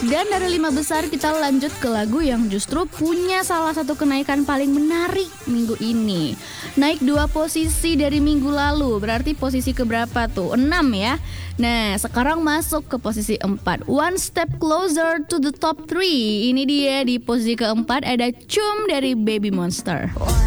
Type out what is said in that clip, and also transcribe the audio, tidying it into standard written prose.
Dan dari 5 besar kita lanjut ke lagu yang justru punya salah satu kenaikan paling menarik minggu ini. Naik 2 posisi dari minggu lalu, berarti posisi keberapa tuh? 6 ya. Nah, sekarang masuk ke posisi 4. One step closer to the top 3. Ini dia di posisi keempat ada Cum dari Baby Monster.